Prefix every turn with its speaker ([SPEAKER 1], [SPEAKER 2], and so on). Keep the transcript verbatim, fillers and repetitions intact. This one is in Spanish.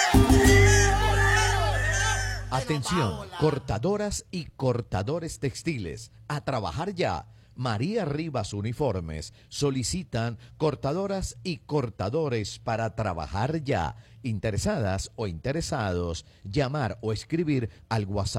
[SPEAKER 1] Atención, cortadoras y cortadores textiles, a trabajar ya. María Rivas Uniformes solicitan cortadoras y cortadores para trabajar ya. Interesadas o interesados, llamar o escribir al WhatsApp